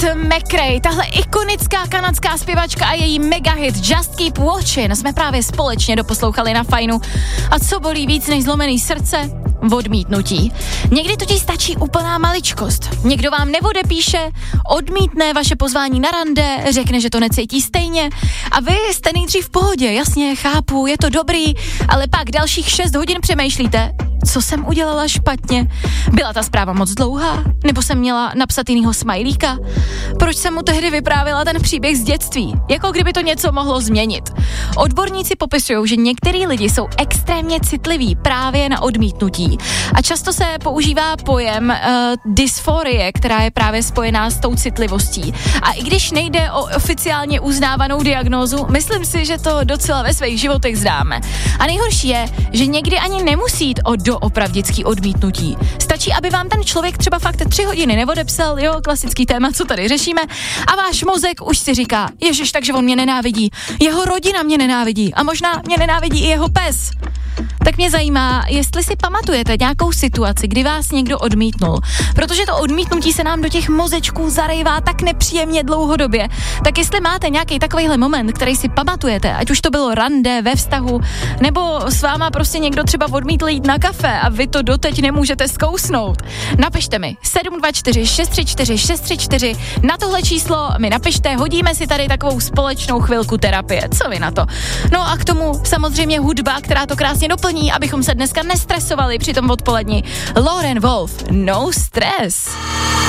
McRae, tahle ikonická kanadská zpěvačka a její mega hit Just Keep Watching jsme právě společně doposlouchali na Fajnu. A co bolí víc než zlomený srdce? Odmítnutí. Někdy totiž stačí úplná maličkost. Někdo vám neodepíše, odmítne vaše pozvání na rande, řekne, že to necítí stejně a vy jste nejdřív v pohodě, jasně, chápu, je to dobrý, ale pak dalších 6 hodin přemýšlíte, co jsem udělala špatně? Byla ta zpráva moc dlouhá? Nebo jsem měla napsat jinýho smajlíka? Proč jsem mu tehdy vyprávěla ten příběh z dětství? Jako kdyby to něco mohlo změnit. Odborníci popisují, že některý lidi jsou extrémně citliví právě na odmítnutí. A často se používá pojem dysforie, která je právě spojená s tou citlivostí. A i když nejde o oficiálně uznávanou diagnózu, myslím si, že to docela ve svých životech známe. A nejhorší je, že někdy ani nemusí jít o doopravdický odmítnutí. Stačí, aby vám ten člověk třeba fakt 3 hodiny neodepsal, jo, klasický téma, co tady řešíme, a váš mozek už si říká, ježiš, takže on mě nenávidí, jeho rodina mě nenávidí a možná mě nenávidí i jeho pes. Tak mě zajímá, jestli si pamatujete nějakou situaci, kdy vás někdo odmítnul, protože to odmítnutí se nám do těch mozečků zarejvá tak nepříjemně dlouhodobě. Tak jestli máte nějaký takovýhle moment, který si pamatujete, ať už to bylo rande, ve vztahu, nebo s váma prostě někdo třeba odmítl jít na kafe a vy to doteď nemůžete zkousnout. Napište mi 724 634 634, na tohle číslo mi napište, hodíme si tady takovou společnou chvilku terapie. Co vy na to? No a k tomu samozřejmě hudba, která to krásně doplní, abychom se dneska nestresovali při tom odpoledni. Lauren Wolf, No Stress.